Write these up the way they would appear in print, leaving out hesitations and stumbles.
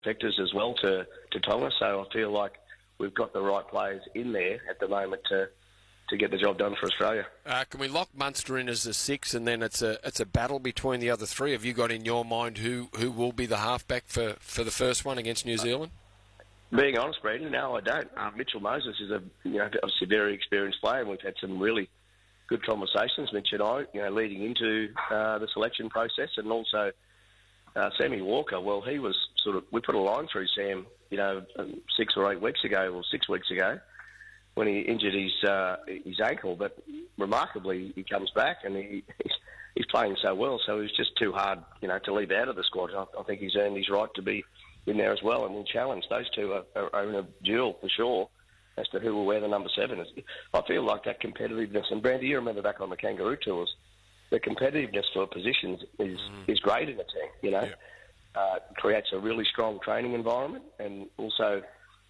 vectors as well to Tonga. So I feel like we've got the right players in there at the moment to get the job done for Australia. Can we lock Munster in as a 6, and then it's a battle between the other 3? Have you got in your mind who will be the halfback for the first one against New Zealand? Being honest, Brady, no, I don't. Mitchell Moses is obviously a very experienced player, and we've had some really good conversations, Mitch and I, leading into the selection process, and also Sammy Walker. Well, he was we put a line through Sam, 6 or 8 weeks ago, or 6 weeks ago, when he injured his ankle. But remarkably, he comes back and he's playing so well. So it was just too hard, to leave out of the squad. I think he's earned his right to be in there as well, and we'll challenge. Those two are in a duel for sure as to who will wear the number 7. I feel like that competitiveness, and Brandy, you remember back on the Kangaroo tours, the competitiveness for positions is great in a team. Yeah. Creates a really strong training environment, and also,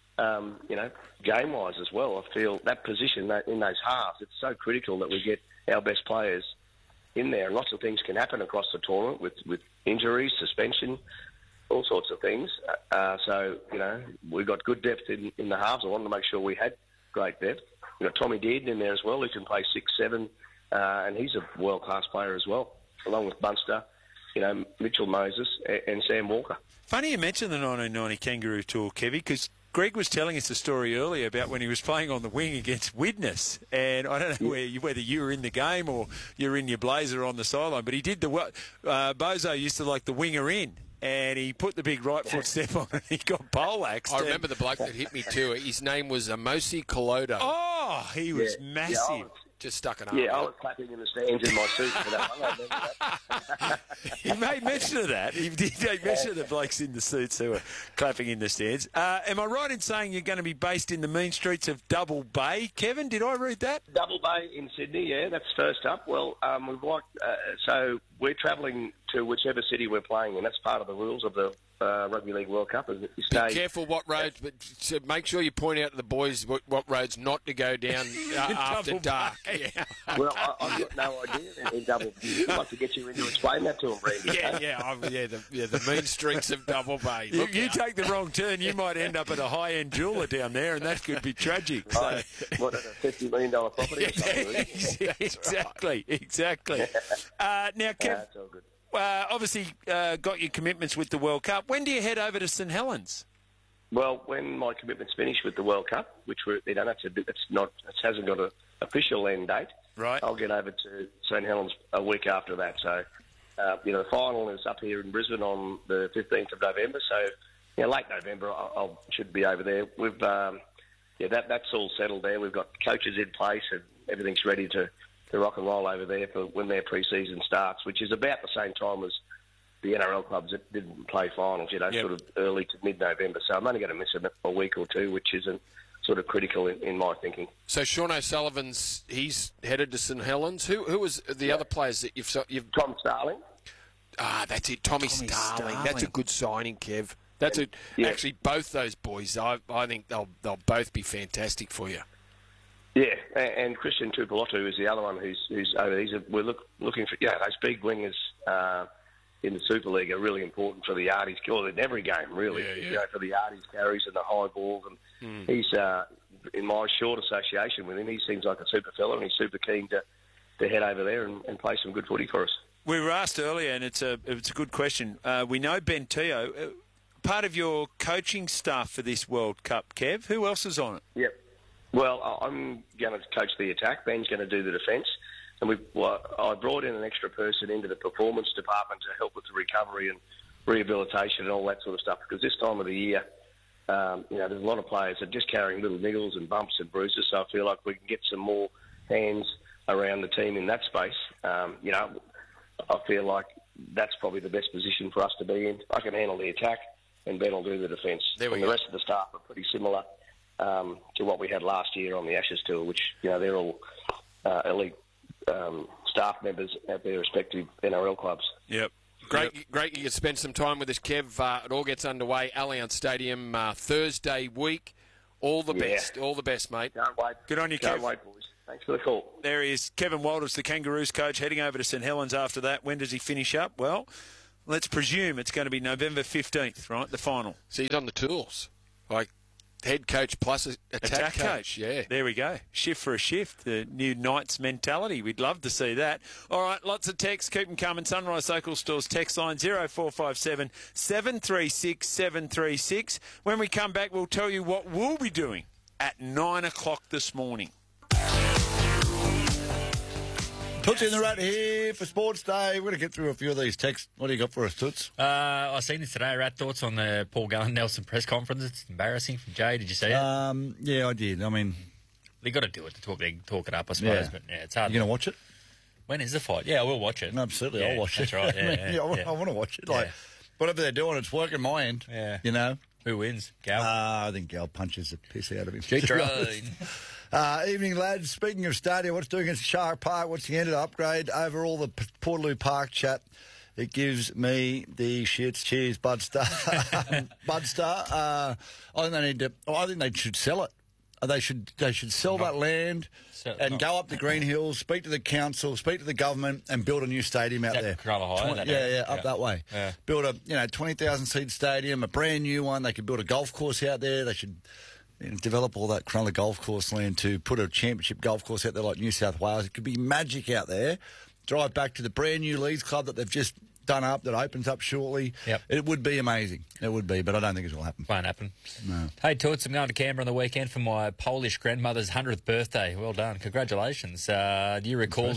game-wise as well. I feel that position in those halves, it's so critical that we get our best players in there. And lots of things can happen across the tournament with injuries, suspension, all sorts of things. So, we've got good depth in the halves. I wanted to make sure we had great depth. Tommy Dearden in there as well, who can play 6, 7, and he's a world-class player as well, along with Munster, Mitchell Moses and Sam Walker. Funny you mentioned the 1990 Kangaroo Tour, Kevy, because Greg was telling us a story earlier about when he was playing on the wing against Widnes, and I don't know whether you were in the game or you're in your blazer on the sideline, but he did Bozo used to like the winger in, and he put the big right foot step on and he got poleaxed. I remember the bloke that hit me too. His name was Amosi Kolodo. Oh, he was massive. Just stuck an arm. Yeah, I was clapping in the stands in my suit for that one. I remember that. He made mention of that. He did make mention of the blokes in the suits who were clapping in the stands. Am I right in saying you're going to be based in the mean streets of Double Bay, Kevin? Did I read that? Double Bay in Sydney, yeah, that's first up. Well, so we're travelling to whichever city we're playing in. That's part of the rules of the Rugby League World Cup. Be careful what roads, but make sure you point out to the boys what roads not to go down after dark. Yeah. Well, I've got no idea in Double Bay. I'd like to get you in to explain that to them, Brandy. The mean streets of Double Bay. If you take the wrong turn, you might end up at a high-end jeweller down there, and that could be tragic. So. What, at a $50 million property or something? Exactly. Now, Kev, that's all good. Obviously got your commitments with the World Cup. When do you head over to St Helens? Well, when my commitment's finished with the World Cup, which it hasn't got an official end date. Right. I'll get over to St Helens a week after that. So, the final is up here in Brisbane on the 15th of November. So, late November, I should be over there. We've, that's all settled there. We've got coaches in place and everything's ready to rock and roll over there for when their pre-season starts, which is about the same time as the NRL clubs that didn't play finals, sort of early to mid-November. So I'm only going to miss a week or two, which isn't sort of critical in my thinking. So Sean O'Sullivan's, he's headed to St Helens. Who was the other players that you've... Tom Starling. That's it, Tommy Starling. That's a good signing, Kev. Actually, both those boys, I think they'll both be fantastic for you. Yeah, and Christian Tuipulotu is the other one who's we're looking for those big wingers in the Super League are really important for the Yardies, or in every game really. For the Yardies carries and the high balls, and he's in my short association with him, he seems like a super fella, and he's super keen to head over there and play some good footy for us. We were asked earlier, and it's a good question. We know Ben Teo, part of your coaching staff for this World Cup, Kev. Who else is on it? Yep. Well, I'm going to coach the attack. Ben's going to do the defence. And I brought in an extra person into the performance department to help with the recovery and rehabilitation and all that sort of stuff. Because this time of the year, there's a lot of players that are just carrying little niggles and bumps and bruises. So I feel like we can get some more hands around the team in that space. I feel like that's probably the best position for us to be in. I can handle the attack, and Ben will do the defence. And the rest of the staff are pretty similar to what we had last year on the Ashes tour, which they're all elite staff members at their respective NRL clubs. Yep. Great you can spend some time with us, Kev. It all gets underway, Allianz Stadium, Thursday week. All the best, mate. Can't wait. Good on you, Kev. Can't wait, boys. Thanks for the call. There he is, Kevin Walters, the Kangaroos coach, heading over to St Helens after that. When does he finish up? Well, let's presume it's going to be November 15th, right, the final. So he's on the tools. Like head coach plus attack coach. Yeah. There we go. Shift for a shift. The new Knights mentality. We'd love to see that. All right, lots of texts. Keep them coming. Sunrise Local Stores text line 0457 736 736. When we come back, we'll tell you what we'll be doing at 9 o'clock this morning. Toots in the Rat here for Sports Day. We're going to get through a few of these texts. What do you got for us, Toots? I've seen this today. Rat, thoughts on the Paul Gallen-Nelson press conference? It's embarrassing from Jay. Did you see it? Yeah, I did. I mean, they got to do it to talk it up, I suppose. Yeah. But yeah, it's hard. You going to watch it? When is the fight? Yeah, I will watch it. Absolutely, Yeah, I'll watch that's it. right. Yeah, I want to watch it. Like, whatever they're doing, it's working my end. Yeah. You know? Who wins? Gal? I think Gal punches the piss out of him. Evening, lads. Speaking of stadium, what's doing against Shark Park? What's the end of the upgrade over all the Portaloo Park chat? It gives me the shits. Cheers, Budstar. Budstar. I think they need to. I think they should sell it. They should sell that land and go up the Green Hills, speak to the council, speak to the government, and build a new stadium out there. Cronulla High, up that way. Yeah. Build a 20,000 seat stadium, a brand new one. They could build a golf course out there. They should develop all that Cronulla golf course land to put a championship golf course out there like New South Wales. It could be magic out there. Drive back to the brand new Leeds Club that they've just done up, that opens up shortly. Yep. It would be amazing. It would be, but I don't think it will happen. Won't happen. No. Hey, Toots, I'm going to Canberra on the weekend for my Polish grandmother's 100th birthday. Well done. Congratulations. Do you recall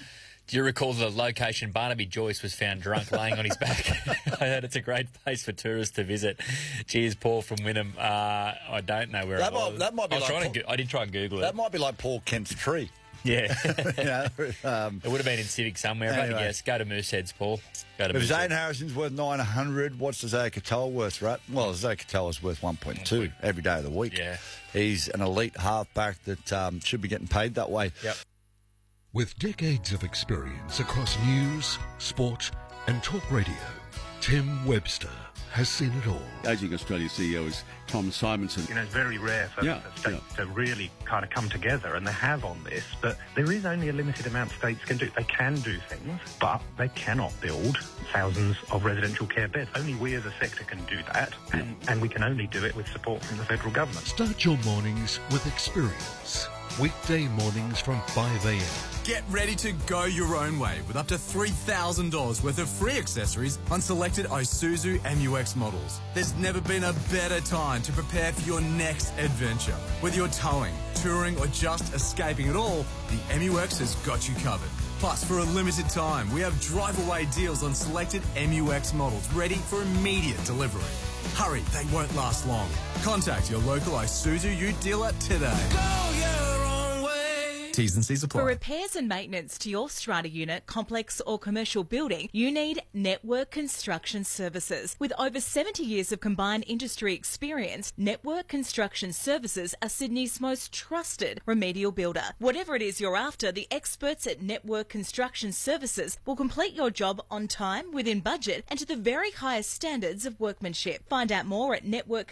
the location Barnaby Joyce was found drunk laying on his back? I heard it's a great place for tourists to visit. Cheers, Paul from Wynnum. I don't know where it was. That might be I did try and Google it. That might be like Paul Kent's tree. Yeah. It would have been in Civic somewhere. Anyway. But yes, go to Mooseheads, Paul. Go to if Mooseheads. Zane Harrison's worth 900, what's Isaiah Katoa worth, right? Well, Isaiah Katoa's worth 1.2 every day of the week. Yeah. He's an elite halfback that should be getting paid that way. Yep. With decades of experience across news, sport and talk radio, Tim Webster has seen it all. Ageing Australia CEO is Tom Simonson. You know, it's very rare for states to really kind of come together, and they have on this, but there is only a limited amount states can do. They can do things, but they cannot build thousands of residential care beds. Only we as a sector can do that, and we can only do it with support from the federal government. Start your mornings with experience. Weekday mornings from 5 a.m. Get ready to go your own way with up to $3,000 worth of free accessories on selected Isuzu MUX models. There's never been a better time to prepare for your next adventure. Whether you're towing, touring, or just escaping it all, the MUX has got you covered. Plus, for a limited time, we have drive-away deals on selected MUX models ready for immediate delivery. Hurry, they won't last long. Contact your local Isuzu Ute dealer today. Go your own way. T's and C's apply. For repairs and maintenance to your strata unit, complex or commercial building, you need Network Construction Services. With over 70 years of combined industry experience, Network Construction Services are Sydney's most trusted remedial builder. Whatever it is you're after, the experts at Network Construction Services will complete your job on time, within budget, and to the very highest standards of workmanship. Find out more at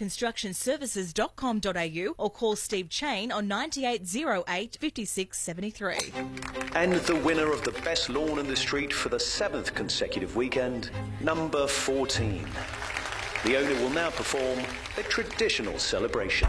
networkconstructionservices.com.au or call Steve Chain on 9808 5673. And the winner of the best lawn in the street for the 7th consecutive weekend, number 14. The owner will now perform a traditional celebration.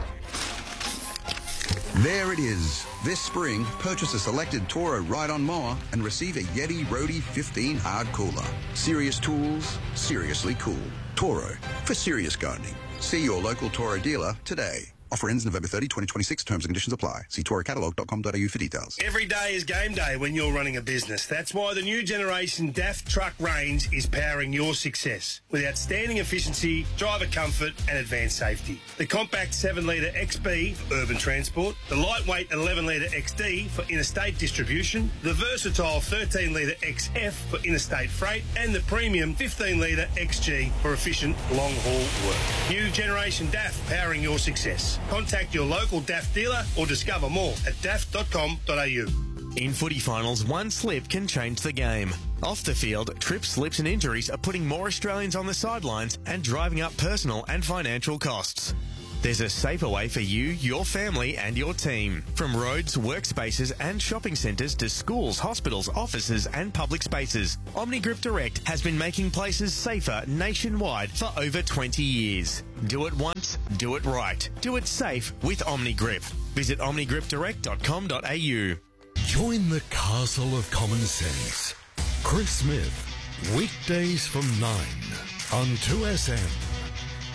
There it is. This spring, purchase a selected Toro ride-on mower and receive a Yeti Roadie 15 hard cooler. Serious tools, seriously cool. Toro, for serious gardening. See your local Toro dealer today. Offer ends November 30, 2026. Terms and conditions apply. See torocatalog.com.au for details. Every day is game day when you're running a business. That's why the new generation DAF truck range is powering your success with outstanding efficiency, driver comfort and advanced safety. The compact 7-litre XB for urban transport, the lightweight 11-litre XD for interstate distribution, the versatile 13-litre XF for interstate freight, and the premium 15-litre XG for efficient long-haul work. New generation DAF powering your success. Contact your local DAF dealer or discover more at daff.com.au. In footy finals, one slip can change the game. Off the field, trips, slips and injuries are putting more Australians on the sidelines and driving up personal and financial costs. There's a safer way for you, your family and your team. From roads, workspaces and shopping centres to schools, hospitals, offices and public spaces, OmniGrip Direct has been making places safer nationwide for over 20 years. Do it once, do it right. Do it safe with OmniGrip. Visit omnigripdirect.com.au. Join the castle of common sense. Chris Smith, weekdays from 9 on 2SM.